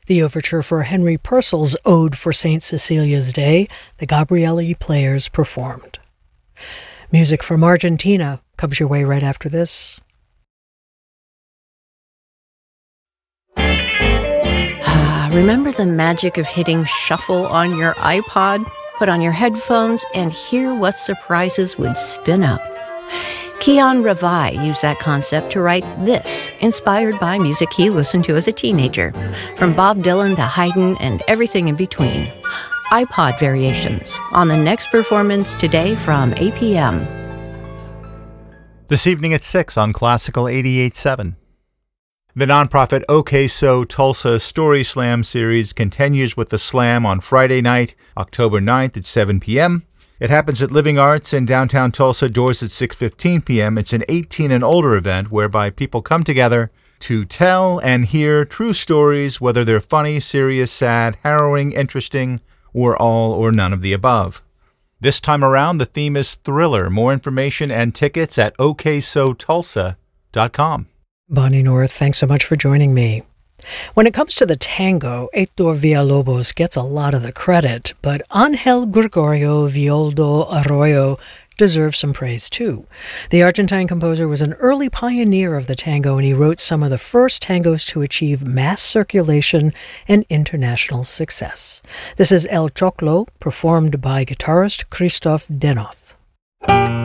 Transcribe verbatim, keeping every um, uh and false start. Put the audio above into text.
The overture for Henry Purcell's Ode for Saint Cecilia's Day, the Gabrieli Players performed. Music from Argentina comes your way right after this. Remember the magic of hitting shuffle on your iPod? Put on your headphones and hear what surprises would spin up. Keon Ravai used that concept to write this, inspired by music he listened to as a teenager, from Bob Dylan to Haydn and everything in between. iPod Variations, on the next performance today from A P M. This evening at six on Classical eighty-eight point seven. The nonprofit OK So Tulsa Story Slam series continues with the slam on Friday night, October ninth at seven p.m. It happens at Living Arts in downtown Tulsa, doors at six fifteen p.m. It's an eighteen and older event whereby people come together to tell and hear true stories, whether they're funny, serious, sad, harrowing, interesting, or all or none of the above. This time around, the theme is thriller. More information and tickets at o k so tulsa dot com. Bonnie North, thanks so much for joining me. When it comes to the tango, Heitor Villalobos gets a lot of the credit, but Angel Gregorio Violdo Arroyo deserves some praise too. The Argentine composer was an early pioneer of the tango, and he wrote some of the first tangos to achieve mass circulation and international success. This is El Choclo, performed by guitarist Christoph Denoth.